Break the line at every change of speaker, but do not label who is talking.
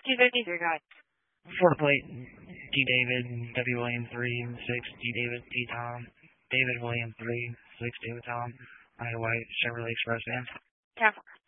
253, go ahead.
Florida plate, D. David, W. William 3, 6, D. David, D. Tom, David William 3, 6, David Tom, Iowa White, Chevrolet Express van.
10-4.